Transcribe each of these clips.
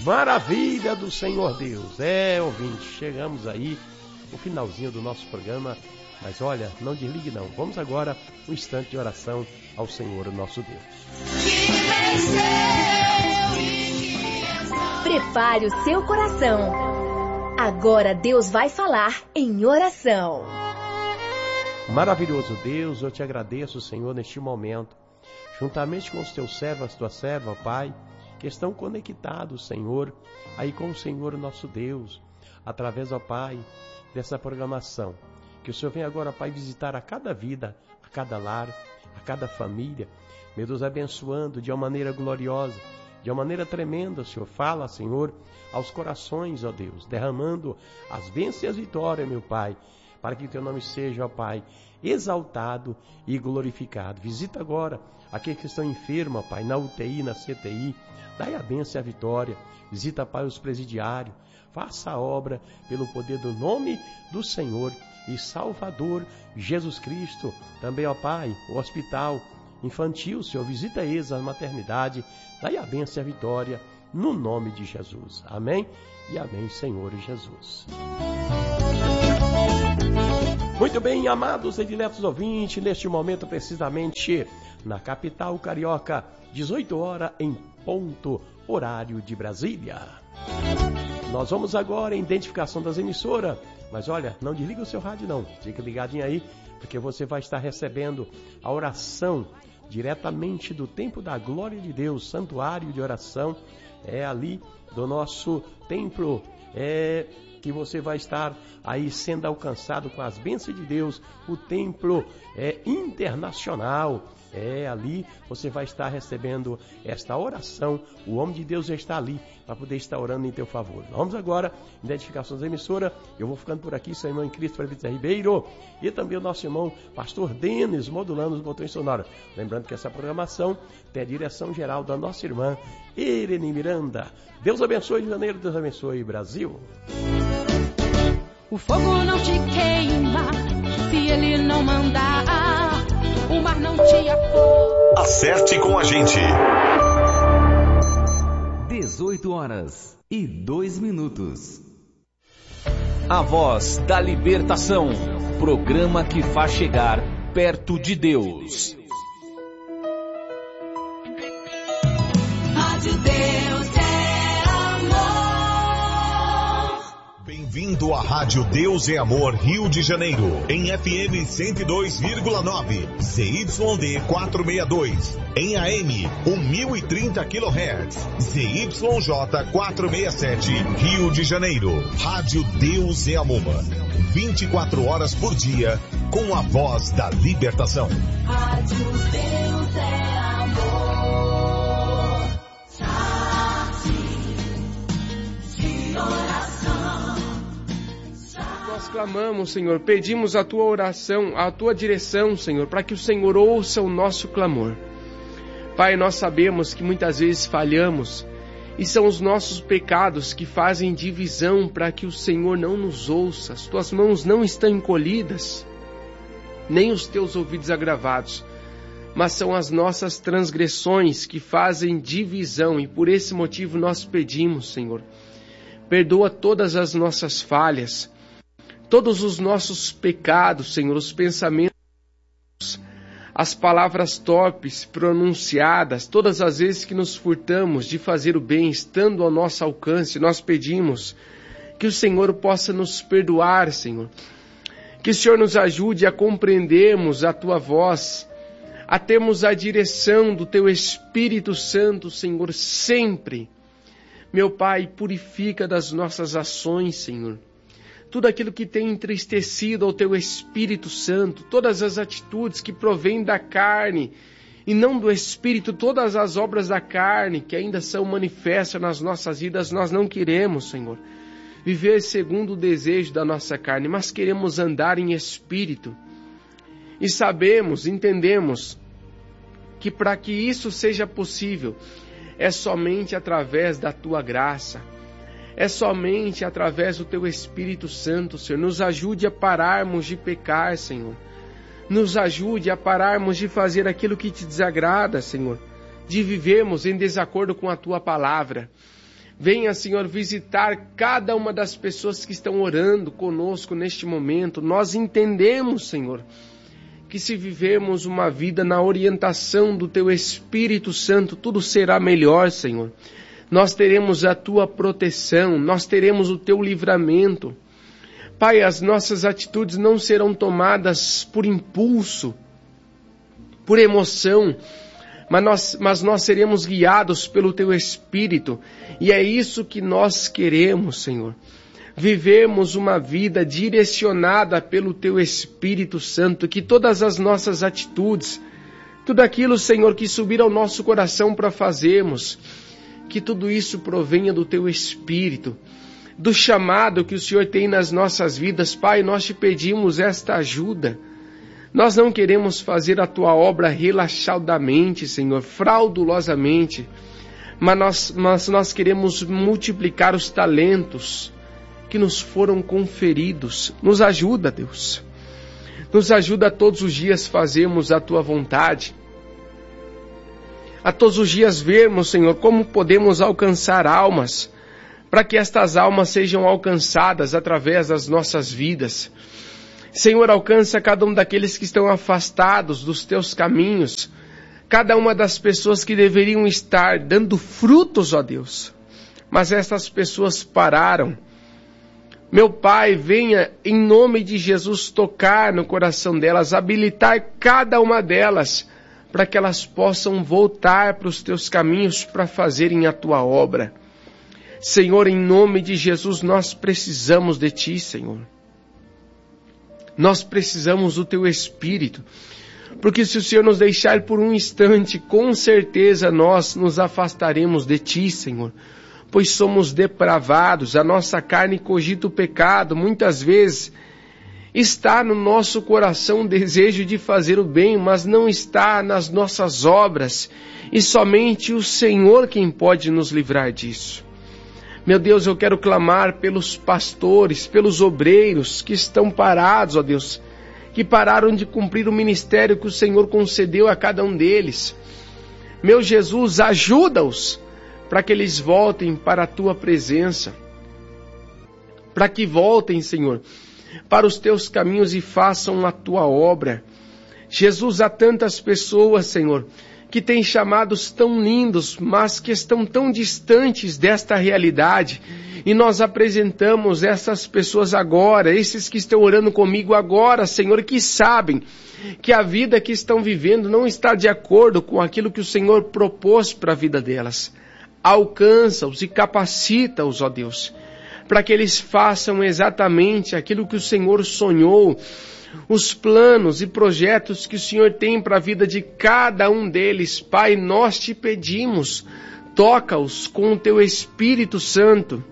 Maravilha do Senhor Deus. Ouvinte, chegamos aí no finalzinho do nosso programa, mas olha, não desligue não. Vamos agora um instante de oração ao Senhor, o nosso Deus. Prepare o seu coração. Agora Deus vai falar em oração. Maravilhoso Deus, eu te agradeço, Senhor, neste momento, juntamente com os teus servos, as tuas servas, Pai, que estão conectados, Senhor, aí com o Senhor nosso Deus, através, ó Pai, dessa programação. Que o Senhor venha agora, Pai, visitar a cada vida, a cada lar, a cada família, meu Deus, abençoando de uma maneira gloriosa, de uma maneira tremenda, Senhor. Fala, Senhor, aos corações, ó Deus, derramando as bênçãos e as vitórias, meu Pai, para que teu nome seja, ó Pai, exaltado e glorificado. Visita agora aqueles que estão enfermos, Pai, na UTI, na CTI, dai a bênção e a vitória. Visita, Pai, os presidiários. Faça a obra pelo poder do nome do Senhor e Salvador Jesus Cristo. Também, ó Pai, o hospital infantil, Senhor, visita eles, a maternidade. Dai a bênção e a vitória no nome de Jesus. Amém e amém, Senhor Jesus. Muito bem, amados e diletos ouvintes, neste momento precisamente na capital carioca, 18 horas em ponto, horário de Brasília. Nós vamos agora em identificação das emissoras, mas olha, não desliga o seu rádio não, fica ligadinho aí, porque você vai estar recebendo a oração diretamente do Templo da Glória de Deus, santuário de oração, ali do nosso templo, que você vai estar aí sendo alcançado com as bênçãos de Deus. O templo internacional. Ali você vai estar recebendo esta oração. O homem de Deus já está ali para poder estar orando em teu favor. Vamos agora, identificações da emissora. Eu vou ficando por aqui, seu irmão em Cristo, Presbítero Ribeiro, e também o nosso irmão Pastor Denis, modulando os botões sonoros. Lembrando que essa programação tem a direção geral da nossa irmã Irene Miranda. Deus abençoe Janeiro, Deus abençoe Brasil. O fogo não te queima se ele não mandar. O mar não te afoga. Acerte com a gente. 18 horas e 2 minutos. A Voz da Libertação. Programa que faz chegar perto de Deus. Rádio Deus é amor. Bem-vindo à Rádio Deus é Amor Rio de Janeiro, em FM 102,9, ZYD 462, em AM 1030 kHz, ZYJ 467, Rio de Janeiro. Rádio Deus é Amor, 24 horas por dia, com a voz da libertação. Rádio Deus é amor. Chave de oração. Nós clamamos, Senhor, pedimos a tua oração, a tua direção, Senhor, para que o Senhor ouça o nosso clamor. Pai, nós sabemos que muitas vezes falhamos e são os nossos pecados que fazem divisão para que o Senhor não nos ouça. As tuas mãos não estão encolhidas, nem os teus ouvidos agravados, mas são as nossas transgressões que fazem divisão, e por esse motivo nós pedimos, Senhor, perdoa todas as nossas falhas, todos os nossos pecados, Senhor, os pensamentos, as palavras torpes pronunciadas, todas as vezes que nos furtamos de fazer o bem, estando ao nosso alcance, nós pedimos que o Senhor possa nos perdoar, Senhor. Que o Senhor nos ajude a compreendermos a tua voz, a termos a direção do teu Espírito Santo, Senhor, sempre. Meu Pai, purifica das nossas ações, Senhor, tudo aquilo que tem entristecido ao teu Espírito Santo, todas as atitudes que provêm da carne e não do Espírito, todas as obras da carne que ainda são manifestas nas nossas vidas, nós não queremos, Senhor, viver segundo o desejo da nossa carne, mas queremos andar em Espírito. E sabemos, entendemos, que para que isso seja possível, é somente através da tua graça, é somente através do teu Espírito Santo, Senhor. Nos ajude a pararmos de pecar, Senhor. Nos ajude a pararmos de fazer aquilo que te desagrada, Senhor. De vivermos em desacordo com a tua palavra. Venha, Senhor, visitar cada uma das pessoas que estão orando conosco neste momento. Nós entendemos, Senhor, que se vivemos uma vida na orientação do Teu Espírito Santo, tudo será melhor, Senhor. Nós teremos a Tua proteção, nós teremos o Teu livramento. Pai, as nossas atitudes não serão tomadas por impulso, por emoção, mas nós seremos guiados pelo Teu Espírito. E é isso que nós queremos, Senhor. Vivemos uma vida direcionada pelo Teu Espírito Santo, que todas as nossas atitudes, tudo aquilo, Senhor, que subir ao nosso coração para fazermos, que tudo isso provenha do Teu Espírito, do chamado que o Senhor tem nas nossas vidas. Pai, nós te pedimos esta ajuda. Nós não queremos fazer a Tua obra relaxadamente, Senhor, fraudulosamente, mas nós queremos multiplicar os talentos que nos foram conferidos. Nos ajuda, Deus. Nos ajuda a todos os dias fazermos a Tua vontade. A todos os dias vermos, Senhor, como podemos alcançar almas, para que estas almas sejam alcançadas através das nossas vidas. Senhor, alcança cada um daqueles que estão afastados dos Teus caminhos, cada uma das pessoas que deveriam estar dando frutos, ó Deus, mas essas pessoas pararam. Meu Pai, venha em nome de Jesus tocar no coração delas, habilitar cada uma delas, para que elas possam voltar para os Teus caminhos para fazerem a Tua obra. Senhor, em nome de Jesus, nós precisamos de Ti, Senhor. Nós precisamos do Teu Espírito, porque se o Senhor nos deixar por um instante, com certeza nós nos afastaremos de Ti, Senhor, pois somos depravados, a nossa carne cogita o pecado. Muitas vezes está no nosso coração o desejo de fazer o bem, mas não está nas nossas obras, e somente o Senhor quem pode nos livrar disso. Meu Deus, eu quero clamar pelos pastores, pelos obreiros que estão parados, ó Deus, que pararam de cumprir o ministério que o Senhor concedeu a cada um deles. Meu Jesus, ajuda-os para que eles voltem para a Tua presença, para que voltem, Senhor, para os Teus caminhos e façam a Tua obra. Jesus, há tantas pessoas, Senhor, que têm chamados tão lindos, mas que estão tão distantes desta realidade. E nós apresentamos essas pessoas agora, esses que estão orando comigo agora, Senhor, que sabem que a vida que estão vivendo não está de acordo com aquilo que o Senhor propôs para a vida delas. Alcança-os e capacita-os, ó Deus, para que eles façam exatamente aquilo que o Senhor sonhou, os planos e projetos que o Senhor tem para a vida de cada um deles. Pai, nós te pedimos, toca-os com o Teu Espírito Santo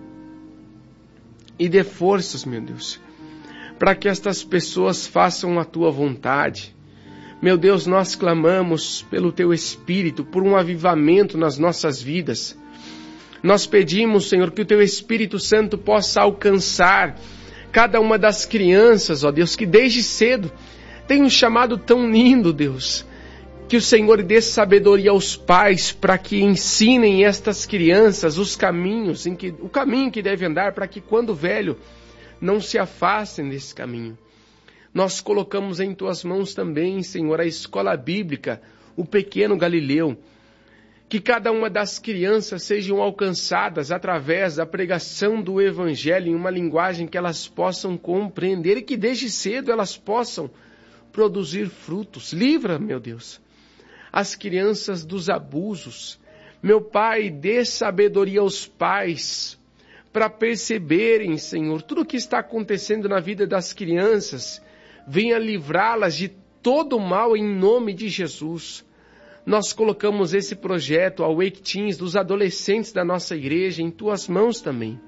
e dê forças, meu Deus, para que estas pessoas façam a Tua vontade. Meu Deus, nós clamamos pelo Teu Espírito, por um avivamento nas nossas vidas. Nós pedimos, Senhor, que o Teu Espírito Santo possa alcançar cada uma das crianças, ó Deus, que desde cedo tem um chamado tão lindo, Deus, que o Senhor dê sabedoria aos pais para que ensinem estas crianças o caminho que devem andar, para que quando velho não se afastem desse caminho. Nós colocamos em Tuas mãos também, Senhor, a escola bíblica, o pequeno Galileu, que cada uma das crianças sejam alcançadas através da pregação do Evangelho em uma linguagem que elas possam compreender e que desde cedo elas possam produzir frutos. Livra, meu Deus, as crianças dos abusos. Meu Pai, dê sabedoria aos pais para perceberem, Senhor, tudo o que está acontecendo na vida das crianças. Venha livrá-las de todo o mal em nome de Jesus. Nós colocamos esse projeto, a Wake Teens, dos adolescentes da nossa igreja, em Tuas mãos também.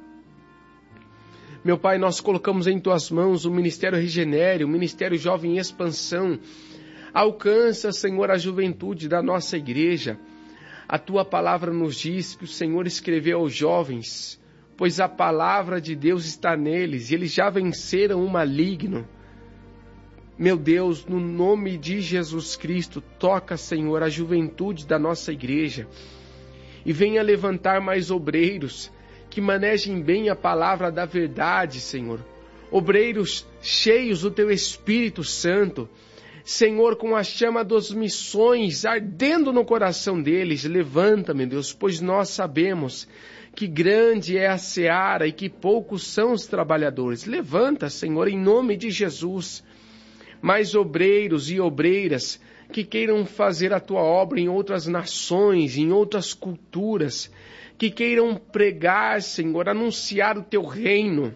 Meu Pai, nós colocamos em Tuas mãos o Ministério Regenere, o Ministério Jovem em Expansão. Alcança, Senhor, a juventude da nossa igreja. A Tua palavra nos diz que o Senhor escreveu aos jovens, pois a palavra de Deus está neles, e eles já venceram o maligno. Meu Deus, no nome de Jesus Cristo, toca, Senhor, a juventude da nossa igreja e venha levantar mais obreiros que manejem bem a palavra da verdade, Senhor. Obreiros cheios do Teu Espírito Santo. Senhor, com a chama das missões ardendo no coração deles, levanta, meu Deus, pois nós sabemos que grande é a seara e que poucos são os trabalhadores. Levanta, Senhor, em nome de Jesus, mais obreiros e obreiras que queiram fazer a Tua obra em outras nações, em outras culturas, que queiram pregar, Senhor, anunciar o Teu reino.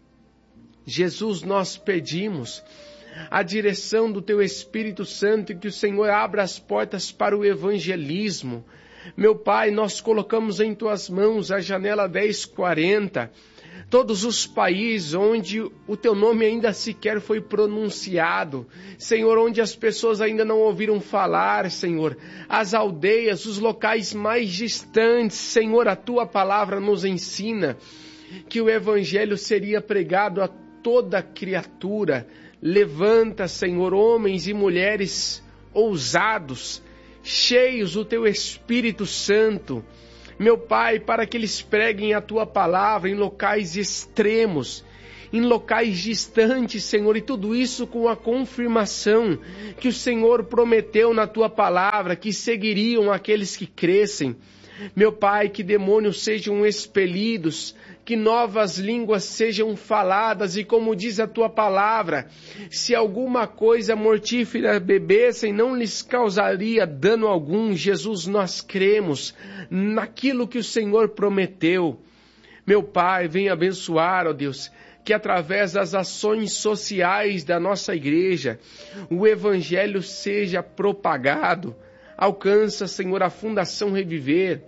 Jesus, nós pedimos a direção do Teu Espírito Santo e que o Senhor abra as portas para o evangelismo. Meu Pai, nós colocamos em Tuas mãos a janela 1040, todos os países onde o Teu nome ainda sequer foi pronunciado, Senhor, onde as pessoas ainda não ouviram falar, Senhor, as aldeias, os locais mais distantes, Senhor, a Tua palavra nos ensina que o Evangelho seria pregado a toda criatura. Levanta, Senhor, homens e mulheres ousados, cheios do Teu Espírito Santo, meu Pai, para que eles preguem a Tua palavra em locais extremos, em locais distantes, Senhor, e tudo isso com a confirmação que o Senhor prometeu na Tua palavra, que seguiriam aqueles que crescem. Meu Pai, que demônios sejam expelidos, que novas línguas sejam faladas, e como diz a Tua palavra, se alguma coisa mortífera bebessem, não lhes causaria dano algum. Jesus, nós cremos naquilo que o Senhor prometeu. Meu Pai, venha abençoar, ó Deus, que através das ações sociais da nossa igreja, o Evangelho seja propagado. Alcança, Senhor, a Fundação Reviver,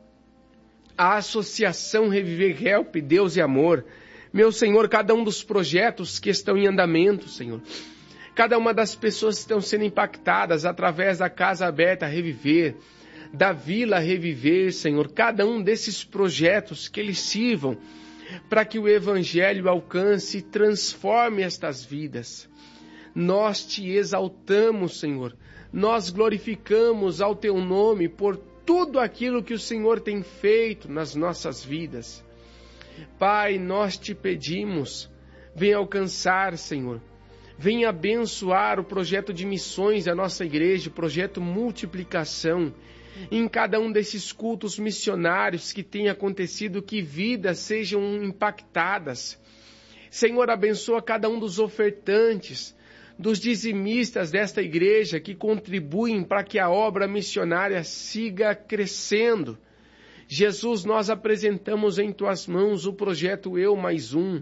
a Associação Reviver Help, Deus e Amor. Meu Senhor, cada um dos projetos que estão em andamento, Senhor, cada uma das pessoas que estão sendo impactadas através da Casa Aberta Reviver, da Vila Reviver, Senhor, cada um desses projetos que eles sirvam para que o Evangelho alcance e transforme estas vidas. Nós Te exaltamos, Senhor, nós glorificamos ao Teu nome por tudo aquilo que o Senhor tem feito nas nossas vidas. Pai, nós Te pedimos, venha alcançar, Senhor, venha abençoar o projeto de missões da nossa igreja, o projeto Multiplicação, em cada um desses cultos missionários que tem acontecido, que vidas sejam impactadas. Senhor, abençoa cada um dos ofertantes, dos dizimistas desta igreja que contribuem para que a obra missionária siga crescendo. Jesus, nós apresentamos em Tuas mãos o projeto Eu Mais Um,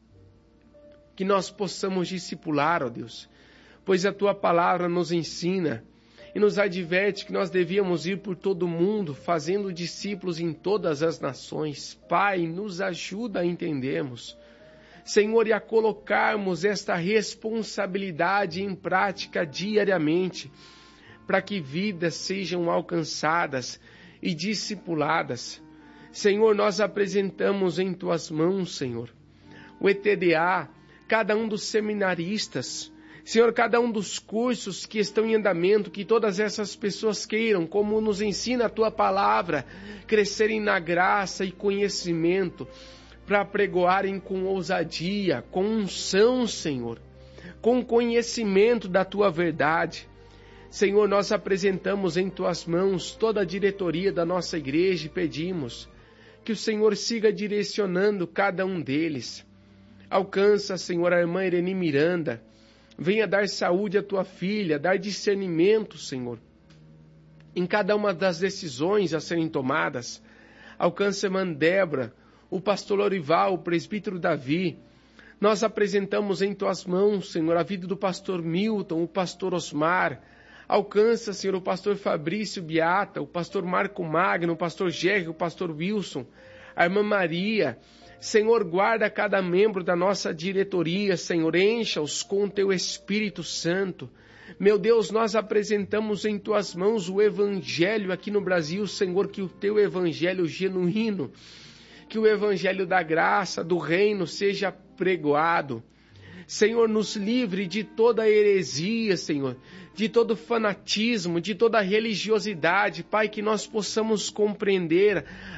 que nós possamos discipular, ó Deus, pois a Tua palavra nos ensina e nos adverte que nós devíamos ir por todo o mundo, fazendo discípulos em todas as nações. Pai, nos ajuda a entendermos, Senhor, e a colocarmos esta responsabilidade em prática diariamente, para que vidas sejam alcançadas e discipuladas. Senhor, nós apresentamos em Tuas mãos, Senhor, o ETDA, cada um dos seminaristas, Senhor, cada um dos cursos que estão em andamento, que todas essas pessoas queiram, como nos ensina a Tua palavra, crescerem na graça e conhecimento, para pregoarem com ousadia, com unção, Senhor, com conhecimento da Tua verdade. Senhor, nós apresentamos em Tuas mãos toda a diretoria da nossa igreja e pedimos que o Senhor siga direcionando cada um deles. Alcança, Senhor, a irmã Irene Miranda, venha dar saúde à Tua filha, dar discernimento, Senhor, em cada uma das decisões a serem tomadas. Alcança a irmã Débora, o pastor Lorival, o presbítero Davi. Nós apresentamos em Tuas mãos, Senhor, a vida do pastor Milton, o pastor Osmar. Alcança, Senhor, o pastor Fabrício Beata, o pastor Marco Magno, o pastor Jerry, o pastor Wilson, a irmã Maria. Senhor, guarda cada membro da nossa diretoria, Senhor, encha-os com o Teu Espírito Santo. Meu Deus, nós apresentamos em Tuas mãos o Evangelho aqui no Brasil, Senhor, que o Teu Evangelho genuíno, que o Evangelho da graça, do reino seja pregoado. Senhor, nos livre de toda heresia, Senhor, de todo fanatismo, de toda religiosidade. Pai, que nós possamos compreender a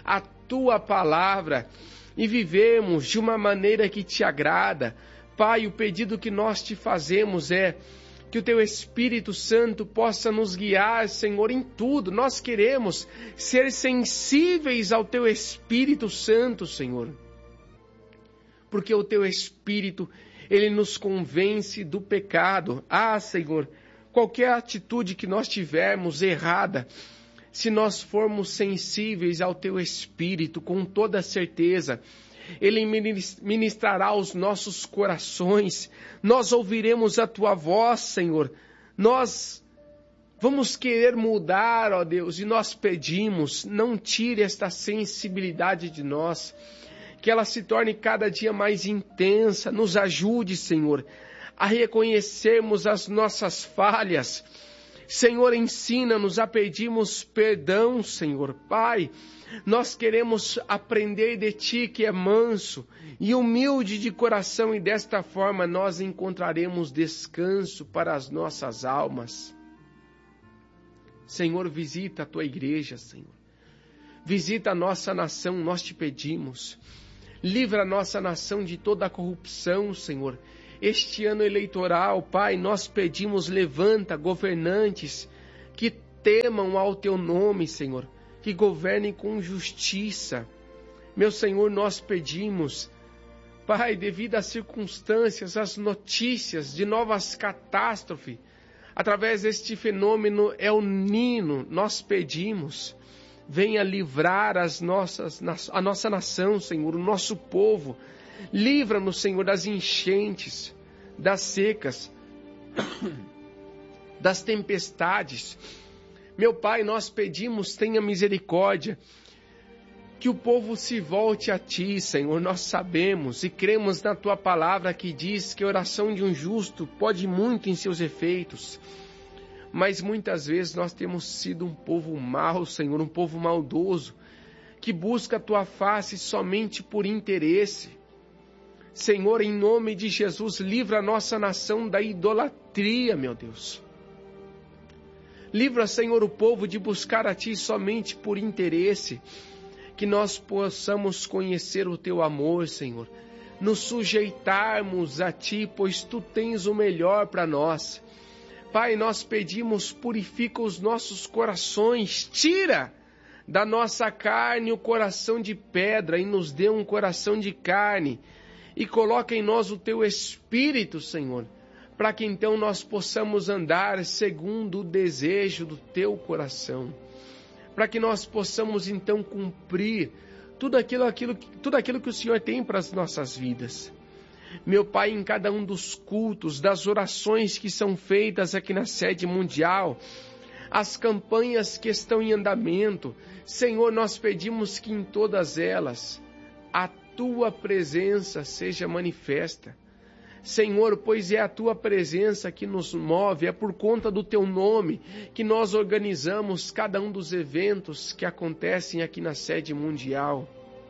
tua palavra e vivemos de uma maneira que te agrada. Pai, o pedido que nós te fazemos é que o teu Espírito Santo possa nos guiar, Senhor, em tudo. Nós queremos ser sensíveis ao teu Espírito Santo, Senhor. Porque o teu Espírito, ele nos convence do pecado. Ah, Senhor, qualquer atitude que nós tivermos errada, se nós formos sensíveis ao teu Espírito, com toda certeza, ele ministrará aos nossos corações. Nós ouviremos a tua voz, Senhor. Nós vamos querer mudar, ó Deus, e nós pedimos, não tire esta sensibilidade de nós, que ela se torne cada dia mais intensa. Nos ajude, Senhor, a reconhecermos as nossas falhas. Senhor, ensina-nos a pedirmos perdão, Senhor. Pai, nós queremos aprender de Ti, que é manso e humilde de coração, e desta forma nós encontraremos descanso para as nossas almas. Senhor, visita a Tua igreja, Senhor. Visita a nossa nação, nós te pedimos. Livra a nossa nação de toda a corrupção, Senhor. Este ano eleitoral, Pai, nós pedimos, levanta governantes que temam ao Teu nome, Senhor, que governem com justiça. Meu Senhor, nós pedimos, Pai, devido às circunstâncias, às notícias de novas catástrofes, através deste fenômeno El Niño, nós pedimos, venha livrar a nossa nação, Senhor, o nosso povo. Livra-nos, Senhor, das enchentes, das secas, das tempestades. Meu Pai, nós pedimos, tenha misericórdia, que o povo se volte a Ti, Senhor. Nós sabemos e cremos na Tua palavra que diz que a oração de um justo pode muito em seus efeitos. Mas muitas vezes nós temos sido um povo mau, Senhor, um povo maldoso, que busca a Tua face somente por interesse. Senhor, em nome de Jesus, livra a nossa nação da idolatria, meu Deus. Livra, Senhor, o povo de buscar a Ti somente por interesse. Que nós possamos conhecer o Teu amor, Senhor. Nos sujeitarmos a Ti, pois Tu tens o melhor para nós. Pai, nós pedimos, purifica os nossos corações. Tira da nossa carne o coração de pedra e nos dê um coração de carne. E coloca em nós o Teu Espírito, Senhor, para que então nós possamos andar segundo o desejo do Teu coração. Para que nós possamos então cumprir tudo aquilo que o Senhor tem para as nossas vidas. Meu Pai, em cada um dos cultos, das orações que são feitas aqui na sede mundial, as campanhas que estão em andamento, Senhor, nós pedimos que em todas elas a Tua presença seja manifesta. Senhor, pois é a Tua presença que nos move, é por conta do Teu nome que nós organizamos cada um dos eventos que acontecem aqui na sede mundial.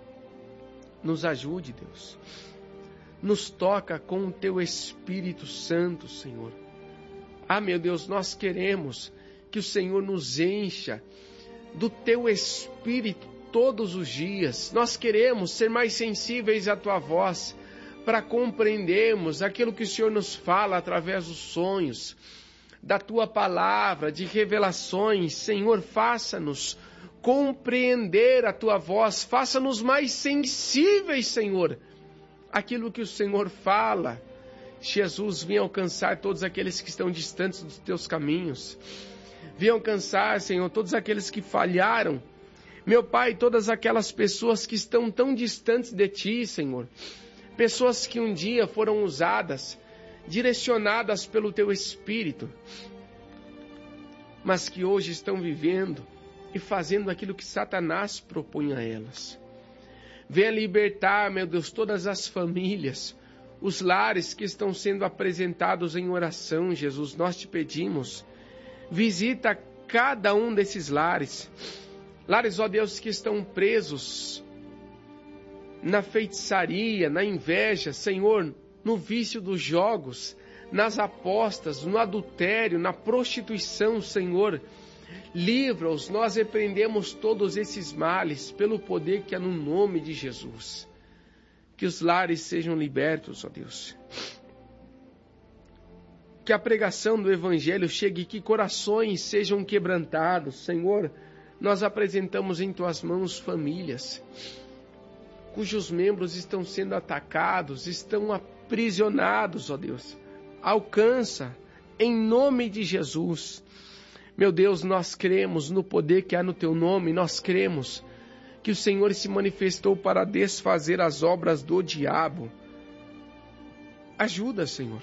Nos ajude, Deus. Nos toca com o Teu Espírito Santo, Senhor. Ah, meu Deus, nós queremos que o Senhor nos encha do Teu Espírito todos os dias. Nós queremos ser mais sensíveis à Tua voz, para compreendermos aquilo que o Senhor nos fala através dos sonhos, da Tua palavra, de revelações. Senhor, faça-nos compreender a Tua voz, faça-nos mais sensíveis, Senhor, àquilo que o Senhor fala. Jesus, venha alcançar todos aqueles que estão distantes dos Teus caminhos. Venha alcançar, Senhor, todos aqueles que falharam. Meu Pai, todas aquelas pessoas que estão tão distantes de Ti, Senhor. Pessoas que um dia foram usadas, direcionadas pelo Teu Espírito, mas que hoje estão vivendo e fazendo aquilo que Satanás propõe a elas. Venha libertar, meu Deus, todas as famílias, os lares que estão sendo apresentados em oração, Jesus. Nós Te pedimos, visita cada um desses lares. Lares, ó Deus, que estão presos na feitiçaria, na inveja, Senhor, no vício dos jogos, nas apostas, no adultério, na prostituição, Senhor. Livra-os, nós repreendemos todos esses males pelo poder que há no nome de Jesus. Que os lares sejam libertos, ó Deus. Que a pregação do Evangelho chegue, que corações sejam quebrantados. Senhor, nós apresentamos em Tuas mãos famílias cujos membros estão sendo atacados, estão aprisionados, ó Deus. Alcança, em nome de Jesus. Meu Deus, nós cremos no poder que há no Teu nome, nós cremos que o Senhor se manifestou para desfazer as obras do diabo. Ajuda, Senhor.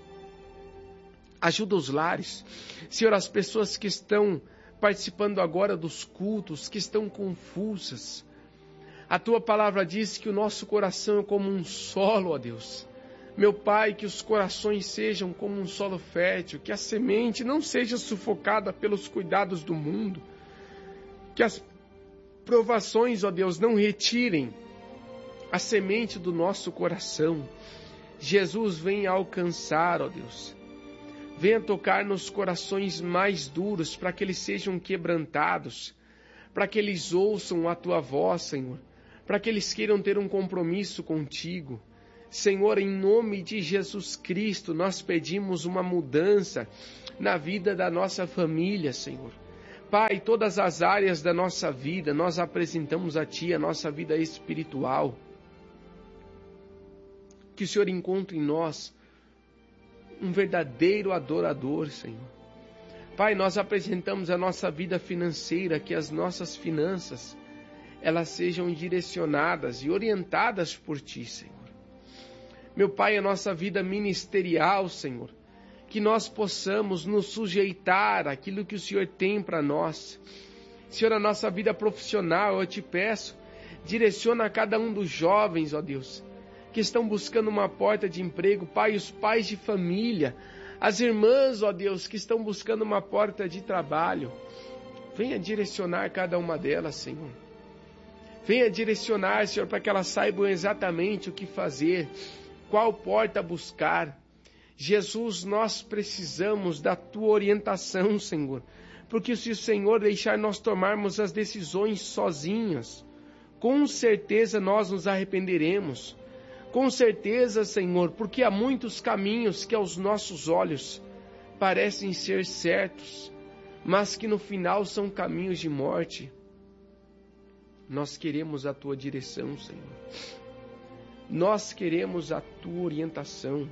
Ajuda os lares. Senhor, as pessoas que estão participando agora dos cultos, que estão confusas. A Tua palavra diz que o nosso coração é como um solo, ó Deus. Meu Pai, que os corações sejam como um solo fértil, que a semente não seja sufocada pelos cuidados do mundo, que as provações, ó Deus, não retirem a semente do nosso coração. Jesus, venha alcançar, ó Deus. Venha tocar nos corações mais duros, para que eles sejam quebrantados, para que eles ouçam a Tua voz, Senhor, para que eles queiram ter um compromisso contigo. Senhor, em nome de Jesus Cristo, nós pedimos uma mudança na vida da nossa família, Senhor. Pai, todas as áreas da nossa vida, nós apresentamos a Ti a nossa vida espiritual. Que o Senhor encontre em nós um verdadeiro adorador, Senhor. Pai, nós apresentamos a nossa vida financeira, que as nossas finanças, elas sejam direcionadas e orientadas por Ti, Senhor. Meu Pai, a nossa vida ministerial, Senhor, que nós possamos nos sujeitar àquilo que o Senhor tem para nós. Senhor, a nossa vida profissional, eu Te peço, direciona a cada um dos jovens, ó Deus, que estão buscando uma porta de emprego. Pai, os pais de família, as irmãs, ó Deus, que estão buscando uma porta de trabalho. Venha direcionar cada uma delas, Senhor. Venha direcionar, Senhor, para que elas saibam exatamente o que fazer, qual porta buscar. Jesus, nós precisamos da Tua orientação, Senhor, porque se o Senhor deixar nós tomarmos as decisões sozinhas, com certeza nós nos arrependeremos. Com certeza, Senhor, porque há muitos caminhos que aos nossos olhos parecem ser certos, mas que no final são caminhos de morte. Nós queremos a Tua direção, Senhor. Nós queremos a Tua orientação.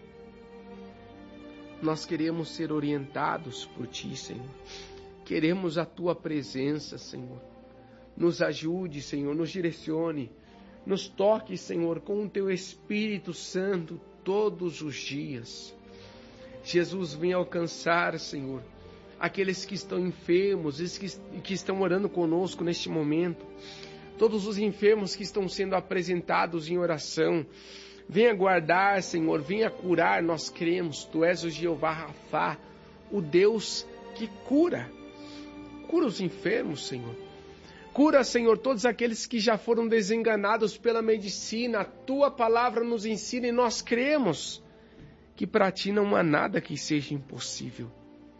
Nós queremos ser orientados por Ti, Senhor. Queremos a Tua presença, Senhor. Nos ajude, Senhor, nos direcione. Nos toque, Senhor, com o Teu Espírito Santo todos os dias. Jesus, vem alcançar, Senhor, aqueles que estão enfermos e que estão orando conosco neste momento. Todos os enfermos que estão sendo apresentados em oração. Venha guardar, Senhor, venha curar, nós cremos. Tu és o Jeová Rafá, o Deus que cura. Cura os enfermos, Senhor. Cura, Senhor, todos aqueles que já foram desenganados pela medicina. A Tua palavra nos ensina e nós cremos que para Ti não há nada que seja impossível.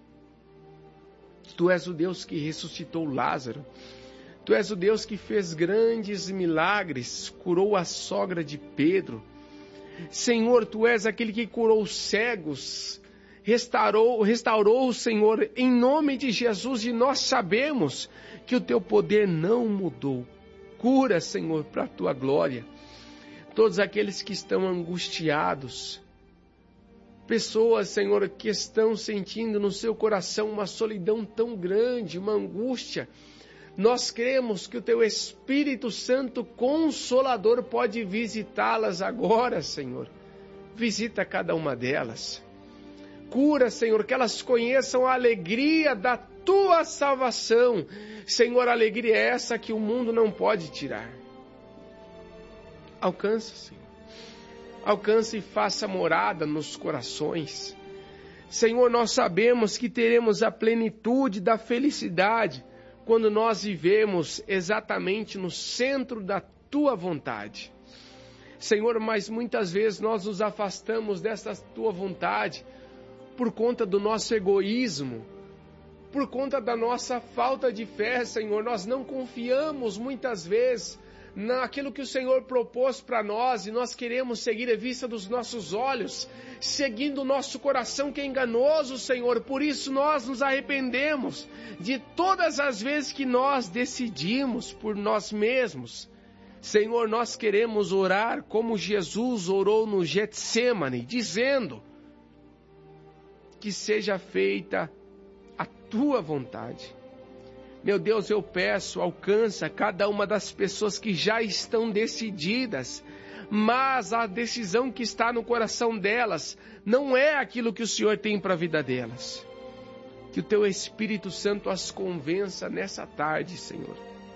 Tu és o Deus que ressuscitou Lázaro. Tu és o Deus que fez grandes milagres, curou a sogra de Pedro. Senhor, Tu és aquele que curou os cegos, restaurou, Senhor, em nome de Jesus, e nós sabemos que o Teu poder não mudou. Cura, Senhor, para a Tua glória. Todos aqueles que estão angustiados, pessoas, Senhor, que estão sentindo no seu coração uma solidão tão grande, uma angústia, nós cremos que o Teu Espírito Santo Consolador pode visitá-las agora, Senhor. Visita cada uma delas. Cura, Senhor, que elas conheçam a alegria da Tua salvação. Senhor, a alegria é essa que o mundo não pode tirar. Alcança, Senhor. Alcança e faça morada nos corações. Senhor, nós sabemos que teremos a plenitude da felicidade quando nós vivemos exatamente no centro da Tua vontade. Senhor, mas muitas vezes nós nos afastamos dessa Tua vontade por conta do nosso egoísmo, Por conta da nossa falta de fé, Senhor, nós não confiamos muitas vezes naquilo que o Senhor propôs para nós, e nós queremos seguir a vista dos nossos olhos, seguindo o nosso coração que é enganoso, Senhor. Por isso nós nos arrependemos de todas as vezes que nós decidimos por nós mesmos. Senhor, nós queremos orar como Jesus orou no Getsêmani, dizendo: que seja feita a tua vontade. Meu Deus, eu peço, alcança cada uma das pessoas que já estão decididas, mas a decisão que está no coração delas não é aquilo que o Senhor tem para a vida delas. Que o teu Espírito Santo as convença nessa tarde, Senhor.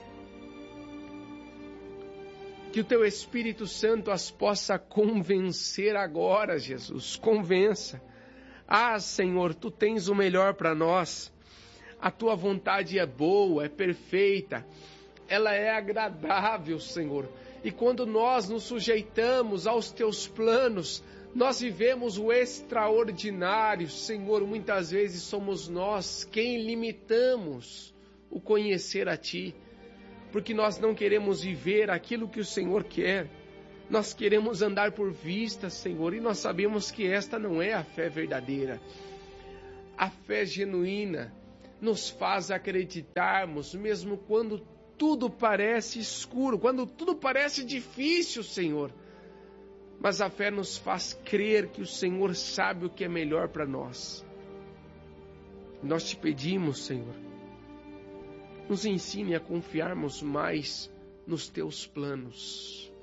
Que o teu Espírito Santo as possa convencer agora, Jesus. Convença. Ah, Senhor, tu tens o melhor para nós. A tua vontade é boa, é perfeita, ela é agradável, Senhor. E quando nós nos sujeitamos aos teus planos, nós vivemos o extraordinário, Senhor. Muitas vezes somos nós quem limitamos o conhecer a ti, porque nós não queremos viver aquilo que o Senhor quer. Nós queremos andar por vista, Senhor, e nós sabemos que esta não é a fé verdadeira. A fé genuína nos faz acreditarmos, mesmo quando tudo parece escuro, quando tudo parece difícil, Senhor. Mas a fé nos faz crer que o Senhor sabe o que é melhor para nós. Nós te pedimos, Senhor, nos ensine a confiarmos mais nos teus planos.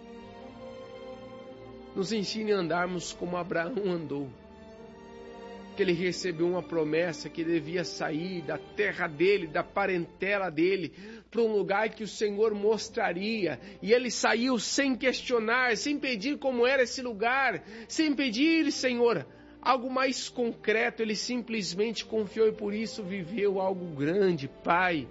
Nos ensine a andarmos como Abraão andou. Que ele recebeu uma promessa que devia sair da terra dele, da parentela dele, para um lugar que o Senhor mostraria. E ele saiu sem questionar, sem pedir como era esse lugar, sem pedir, Senhor, algo mais concreto. Ele simplesmente confiou e por isso viveu algo grande. Pai,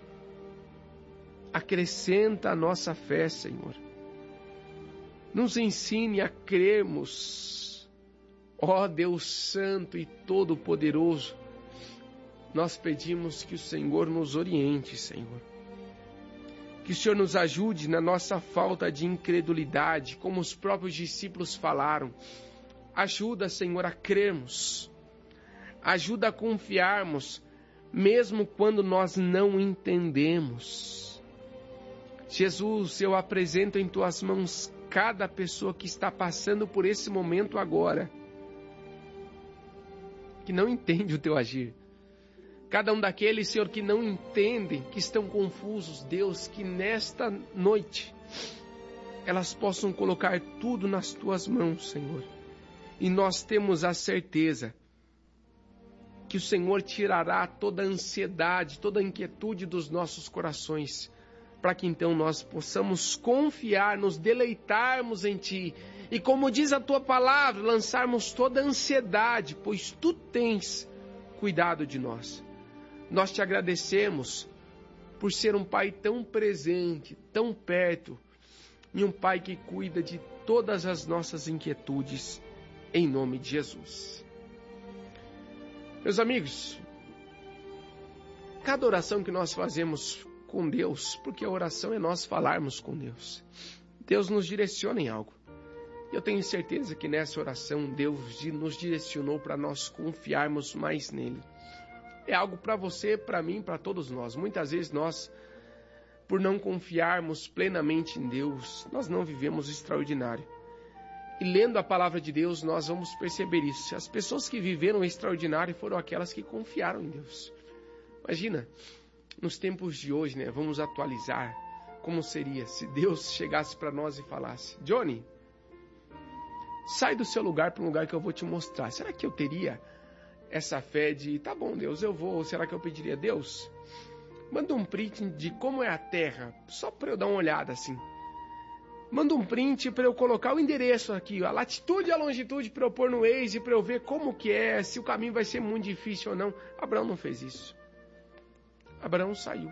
acrescenta a nossa fé, Senhor. Nos ensine a crermos. Ó Deus Santo e Todo-Poderoso, nós pedimos que o Senhor nos oriente, Senhor. Que o Senhor nos ajude na nossa falta de incredulidade, como os próprios discípulos falaram. Ajuda, Senhor, a crermos. Ajuda a confiarmos, mesmo quando nós não entendemos. Jesus, eu apresento em Tuas mãos cada pessoa que está passando por esse momento agora, que não entende o Teu agir. Cada um daqueles, Senhor, que não entendem, que estão confusos, Deus, que nesta noite elas possam colocar tudo nas Tuas mãos, Senhor. E nós temos a certeza que o Senhor tirará toda a ansiedade, toda a inquietude dos nossos corações, para que então nós possamos confiar, nos deleitarmos em Ti. E como diz a Tua palavra, lançarmos toda a ansiedade, pois Tu tens cuidado de nós. Nós Te agradecemos por ser um Pai tão presente, tão perto, e um Pai que cuida de todas as nossas inquietudes, em nome de Jesus. Meus amigos, cada oração que nós fazemos com Deus, porque a oração é nós falarmos com Deus, Deus nos direciona em algo. Eu tenho certeza que nessa oração Deus nos direcionou para nós confiarmos mais nele. É algo para você, para mim, para todos nós. Muitas vezes nós, por não confiarmos plenamente em Deus, nós não vivemos o extraordinário. E lendo a palavra de Deus, nós vamos perceber isso. As pessoas que viveram o extraordinário foram aquelas que confiaram em Deus. Imagina, nos tempos de hoje, né? Vamos atualizar. Como seria se Deus chegasse para nós e falasse: Johnny, sai do seu lugar para um lugar que eu vou te mostrar. Será que eu teria essa fé de, tá bom, Deus, eu vou? Ou será que eu pediria, Deus, manda um print de como é a terra, só para eu dar uma olhada assim. Manda um print para eu colocar o endereço aqui, a latitude e a longitude para eu pôr no Waze, para eu ver como que é, se o caminho vai ser muito difícil ou não. Abraão não fez isso. Abraão saiu.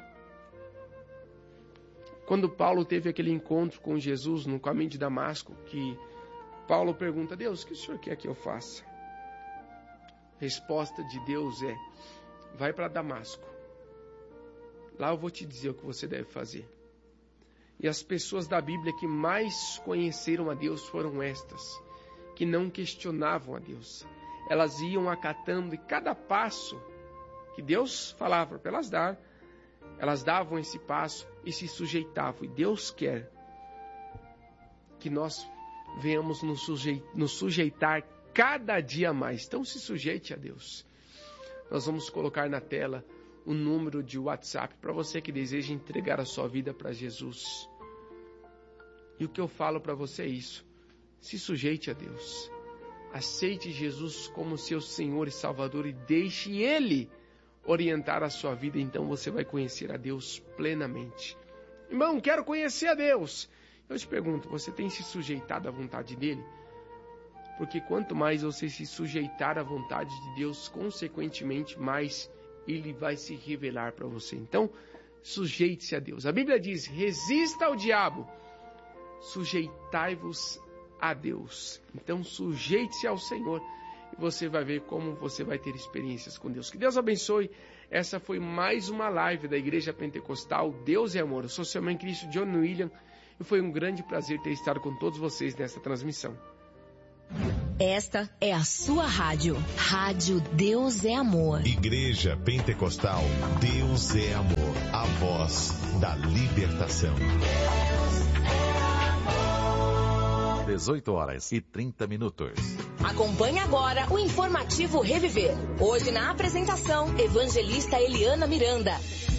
Quando Paulo teve aquele encontro com Jesus no caminho de Damasco, que Paulo pergunta: Deus, o que o Senhor quer que eu faça? A resposta de Deus é: vai para Damasco. Lá eu vou te dizer o que você deve fazer. E as pessoas da Bíblia que mais conheceram a Deus foram estas, que não questionavam a Deus. Elas iam acatando, e cada passo que Deus falava para elas dar, elas davam esse passo e se sujeitavam. E Deus quer que nós venhamos nos sujeitar cada dia mais. Então se sujeite a Deus. Nós vamos colocar na tela o número de WhatsApp para você que deseja entregar a sua vida para Jesus. E o que eu falo para você é isso: se sujeite a Deus, aceite Jesus como seu Senhor e Salvador e deixe Ele orientar a sua vida. Então você vai conhecer a Deus plenamente. Irmão, quero conhecer a Deus. Eu te pergunto, você tem se sujeitado à vontade dEle? Porque quanto mais você se sujeitar à vontade de Deus, consequentemente mais Ele vai se revelar para você. Então, sujeite-se a Deus. A Bíblia diz: resista ao diabo, sujeitai-vos a Deus. Então, sujeite-se ao Senhor e você vai ver como você vai ter experiências com Deus. Que Deus abençoe. Essa foi mais uma live da Igreja Pentecostal Deus é Amor. Eu sou seu irmão em Cristo, John William, e foi um grande prazer ter estado com todos vocês nessa transmissão. Esta é a sua rádio. Rádio Deus é Amor. Igreja Pentecostal Deus é Amor. A voz da libertação. 18h30. Acompanhe agora o informativo Reviver. Hoje na apresentação, evangelista Eliana Miranda.